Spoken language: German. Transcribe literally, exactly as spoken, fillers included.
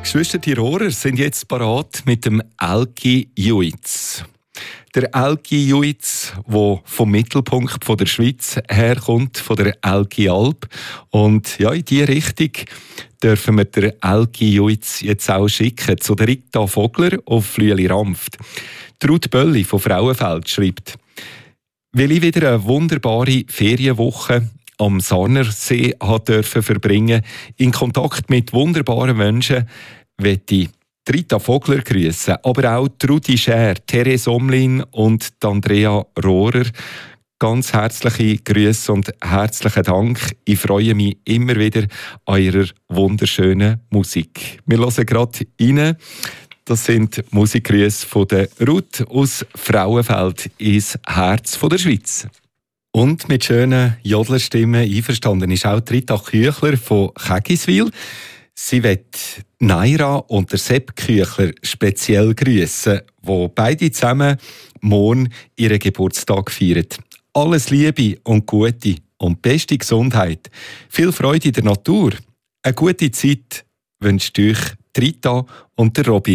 Geschwister Tiroler sind jetzt parat mit dem Elki Juitz. Der Elki Juitz, der vom Mittelpunkt von der Schweiz herkommt, von der Elki Alp. Und ja, in diese Richtung dürfen wir den Elki Juitz jetzt auch schicken zu der Rita Vogler auf Flüeli-Ramft. Ruth Bölli von Frauenfeld schreibt: Weil ich wieder eine wunderbare Ferienwoche am Sarnersee dürfen verbringen, in Kontakt mit wunderbaren Menschen, möchte ich Rita Vogler grüßen, aber auch Rudi Schär, Therese Omlin und Andrea Rohrer. Ganz herzliche Grüße und herzlichen Dank. Ich freue mich immer wieder an ihrer wunderschönen Musik. Wir hören gerade rein. Das sind Musikgrüße von der Ruth aus Frauenfeld ins Herz der Schweiz. Und mit schönen Jodlerstimmen einverstanden ist auch Rita Küchler von Kägiswil. Sie wird Naira und der Sepp Küchler speziell grüßen, wo beide zusammen morgen ihren Geburtstag feiern. Alles Liebe und Gute und beste Gesundheit. Viel Freude in der Natur. Eine gute Zeit wünscht euch Rita und der Robin.